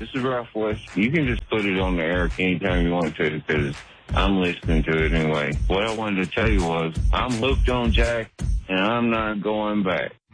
This is Ralph West. You can just put it on the air anytime you want to because I'm listening to it anyway. What I wanted to tell you was I'm hooked on Jack, and I'm not going back.